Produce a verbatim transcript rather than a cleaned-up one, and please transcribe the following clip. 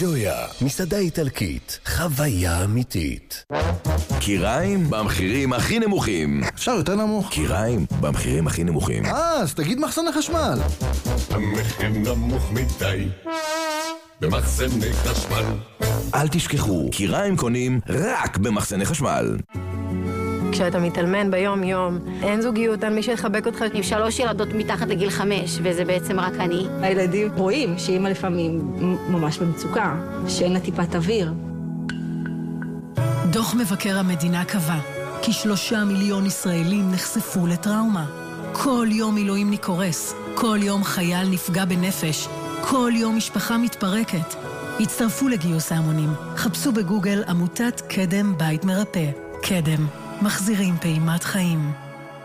ג'ויה, מסעדה איטלקית, חוויה אמיתית. קיריים במחירים הכי נמוכים. אפשר יותר נמוך? קיריים במחירים הכי נמוכים. אה, אז תגיד מחסני חשמל. המחיר נמוך מדי במחסני חשמל. אל תשכחו, קיריים קונים רק במחסני חשמל. כשאתה מתאלמן ביום יום, אין זוגיות, אין מי שיחבק אותך. עם שלוש ילדות מתחת לגיל חמש, וזה בעצם רק אני. הילדים רואים שאמא לפעמים ממש במצוקה, שאין לה טיפת אוויר. דוח מבקר המדינה קבע כי שלושה מיליון ישראלים נחשפו לטראומה. כל יום מילואימניק קורס, כל יום חייל נפגע בנפש, כל יום משפחה מתפרקת. הצטרפו לגיוס ההמונים. חפשו בגוגל עמותת קדם בית מרפא. קדם, מחזירים פעימת חיים.